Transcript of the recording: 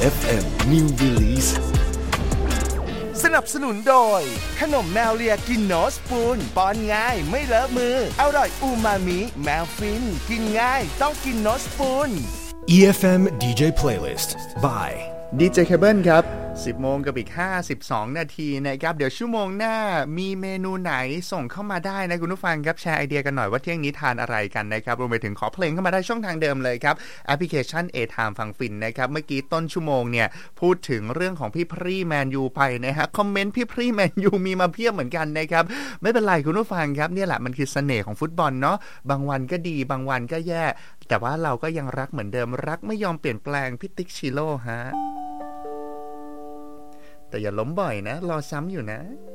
FM New Release สนับสนุนโดยขนมแมวเลียกินโนสปูนป้อนง่ายไม่เลอะมืออร่อยอูมามิแมวฟินกินง่ายต้องกินโนสปูน EFM DJ Playlist by DJ Cable ครับ10 โมงกับอีก52 นาทีนะครับเดี๋ยวชั่วโมงหน้ามีเมนูไหนส่งเข้ามาได้นะคุณผู้ฟังครับแชร์ไอเดียกันหน่อยว่าเที่ยงนี้ทานอะไรกันนะครับรวมไปถึงขอเพลงเข้ามาได้ช่องทางเดิมเลยครับแอปพลิเคชัน A-Time ฟังฟินนะครับเมื่อกี้ต้นชั่วโมงเนี่ยพูดถึงเรื่องของพี่พรี่แมนยูไปนะฮะคอมเมนต์พี่พรี่แมนยูมีมาเพียบเหมือนกันนะครับไม่เป็นไรคุณผู้ฟังครับเนี่ยแหละมันคือเสน่ห์ของฟุตบอลเนาะบางวันก็ดีบางวันก็แย่แต่ว่าเราก็ยังรักเหมือนเดิมรักไม่ยอมเปลี่ยนแปลงพี่ติ๊กชิโร่ฮะแต่อย่าล้มบ่อยนะรอซ้ำอยู่นะ